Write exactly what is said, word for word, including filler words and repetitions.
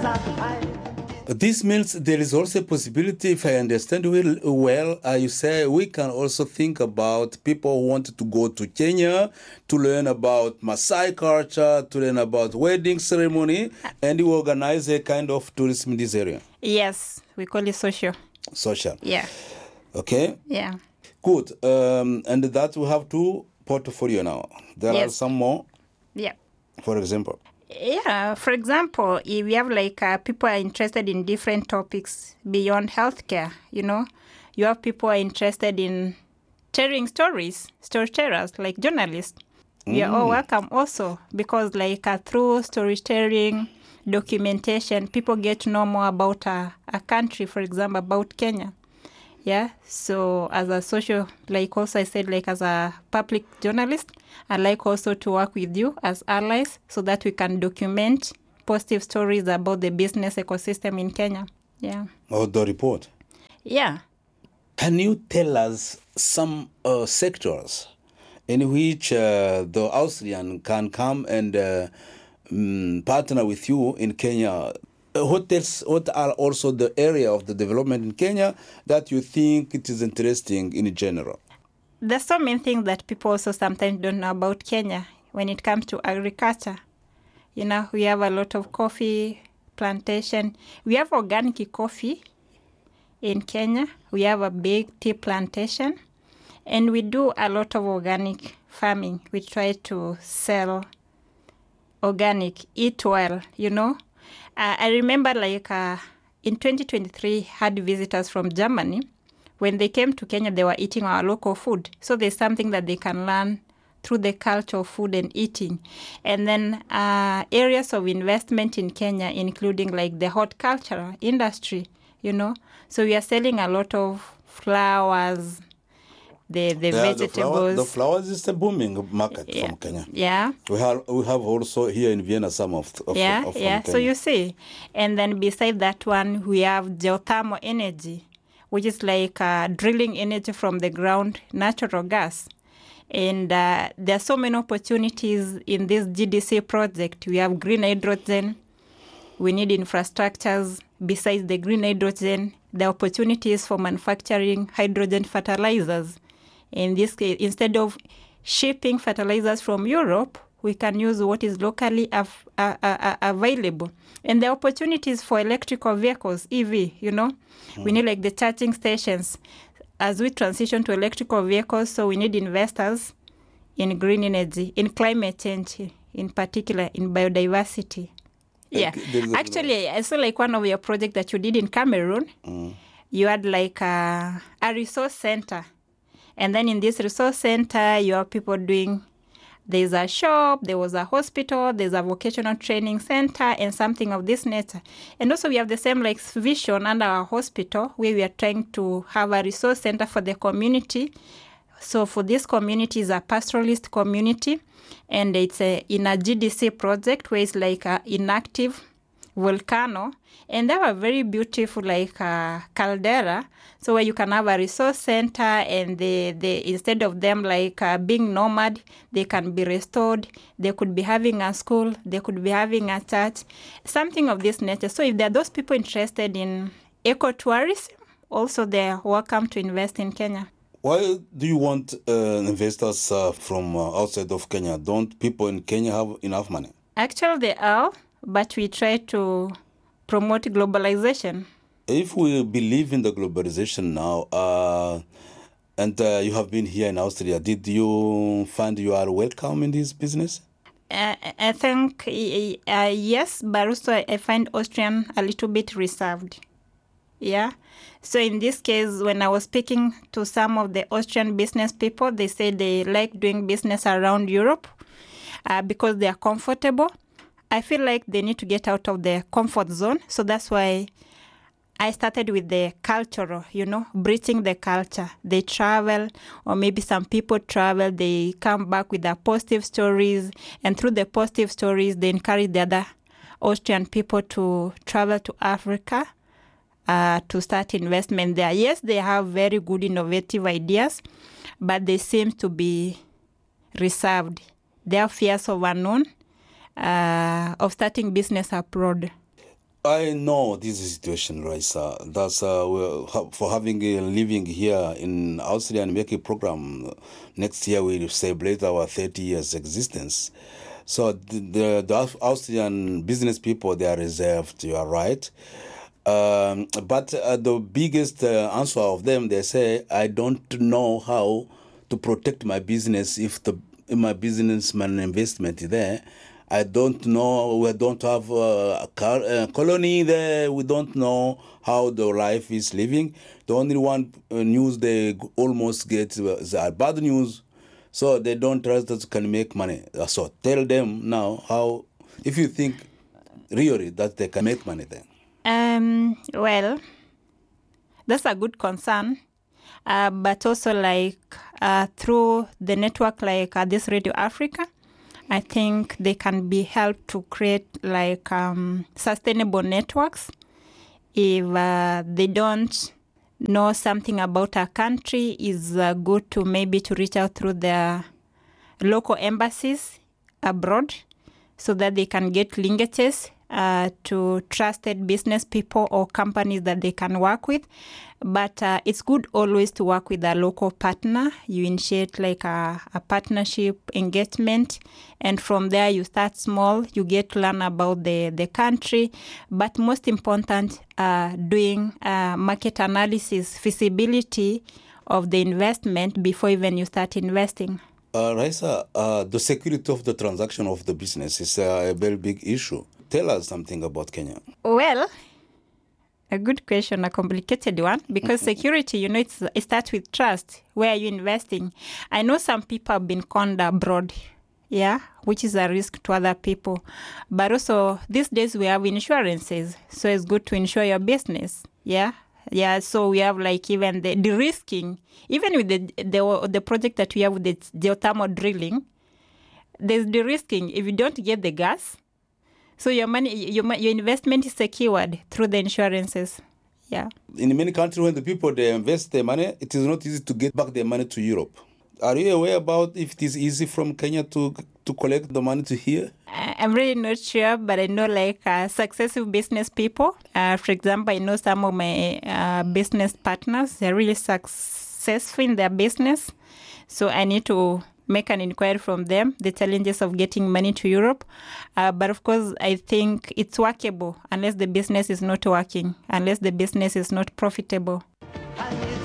This means there is also a possibility, if I understand well, well uh, you say we can also think about people who want to go to Kenya to learn about Maasai culture, to learn about wedding ceremony, and you organize a kind of tourism in this area. Yes, we call it social. Social. Yeah. Okay. Yeah. Good. Um, and that we have two portfolio now. There Yes. are some more. Yeah. For example. Yeah, for example, if we have like uh, people are interested in different topics beyond healthcare, you know, you have people are interested in sharing stories, storytellers, like journalists. Mm. We are all welcome also because like uh, through storytelling, documentation, people get to know more about uh, a country, for example, about Kenya. Yeah, so as a social, like also I said, like as a public journalist, I like also to work with you as allies so that we can document positive stories about the business ecosystem in Kenya. Yeah. Or the report. Yeah. Can you tell us some uh, sectors in which uh, the Austrian can come and uh, um, partner with you in Kenya? What else, what are also the area of the development in Kenya that you think it is interesting in general? There's so many things that people also sometimes don't know about Kenya when it comes to agriculture. You know, we have a lot of coffee plantation. We have organic coffee in Kenya. We have a big tea plantation. And we do a lot of organic farming. We try to sell organic, eat well, you know. Uh, I remember like uh, in twenty twenty-three, had visitors from Germany. When they came to Kenya, they were eating our local food. So there's something that they can learn through the culture of food and eating. And then uh, areas of investment in Kenya, including like the horticultural industry, you know. So we are selling a lot of flowers, the, the yeah, vegetables. The, flower, the flowers is a booming market yeah. from Kenya. Yeah. We have we have also here in Vienna some of, of Yeah, of yeah. Kenya. So you see. And then beside that one, we have geothermal energy, which is like uh, drilling energy from the ground, natural gas. And uh, there are so many opportunities in this G D C project. We have green hydrogen. We need infrastructures. Besides the green hydrogen, the opportunities for manufacturing hydrogen fertilizers. In this case, instead of shipping fertilizers from Europe, we can use what is locally av- uh, uh, available. And the opportunities for electrical vehicles, E V, you know, mm. we need like the charging stations. As we transition to electrical vehicles, so we need investors in green energy, in climate change, in particular, in biodiversity. Yeah. Actually, I saw like one of your projects that you did in Cameroon. Mm. You had like a, a resource center. And then in this resource center, you have people doing, there's a shop, there was a hospital, there's a vocational training center, and something of this nature. And also we have the same like vision under our hospital, where we are trying to have a resource center for the community. So for this community is a pastoralist community, and it's a, in a G D C project where it's like an inactive volcano, and they have a very beautiful like uh, caldera, so where you can have a resource center, and they, they instead of them like uh, being nomad, they can be restored. They could be having a school, they could be having a church, something of this nature. So if there are those people interested in ecotourism, also they're welcome to invest in Kenya. Why do you want uh, investors uh, from uh, outside of Kenya? Don't people in Kenya have enough money? Actually, they are, but we try to promote globalization. If we believe in the globalization now, uh, and uh, you have been here in Austria, did you find you are welcome in this business? Uh, I think, uh, yes, but also I find Austrian a little bit reserved. Yeah. So in this case, when I was speaking to some of the Austrian business people, they say they like doing business around Europe uh, because they are comfortable. I feel like they need to get out of their comfort zone. So that's why I started with the cultural, you know, bridging the culture. They travel, or maybe some people travel, they come back with their positive stories. And through the positive stories, they encourage the other Austrian people to travel to Africa. Uh, to start investment there. Yes, they have very good innovative ideas, but they seem to be reserved. They have fears of unknown, uh, of starting business abroad. I know this is a situation, Raisa. That's uh, we're ha- for having a living here in Austria and make a program. Next year we will celebrate our thirty years existence. So the, the, the Aus- Austrian business people, they are reserved. You are right. Um, but uh, the biggest uh, answer of them, they say, I don't know how to protect my business if the if my businessman investment is there. I don't know. We don't have uh, a car, uh, colony there. We don't know how the life is living. The only one uh, news they g- almost get is uh, bad news, so they don't trust that can make money. Uh, So tell them now how, if you think really that they can make money then. Um, well, that's a good concern. Uh, but also like uh, through the network like uh, this Radio Africa, I think they can be helped to create like um, sustainable networks. If uh, they don't know something about a country, is uh, good to maybe to reach out through their local embassies abroad so that they can get linkages uh, to trusted business people or companies that they can work with. But uh, it's good always to work with a local partner. You initiate like a, a partnership engagement, and from there you start small. You get to learn about the, the country, but most important, uh, doing uh, market analysis, feasibility of the investment before even you start investing. Uh, Raisa, uh, the security of the transaction of the business is uh, a very big issue. Tell us something about Kenya. Well, a good question, a complicated one, because security, you know, it's, it starts with trust. Where are you investing? I know some people have been conned abroad, yeah, which is a risk to other people. But also, these days we have insurances, so it's good to insure your business, yeah. Yeah, so we have like even the de-risking, even with the, the the project that we have with the geothermal drilling, there's de-risking. If you don't get the gas, so your money, your, mo- your investment is secured through the insurances. Yeah. In many countries, when the people they invest their money, it is not easy to get back their money to Europe. Are you aware about if it is easy from Kenya to to collect the money to here? I- I'm really not sure, but I know like uh, successful business people. Uh, for example, I know some of my uh, business partners, they're really successful in their business. So I need to make an inquiry from them, the challenges of getting money to Europe. Uh, but of course, I think it's workable unless the business is not working, unless the business is not profitable.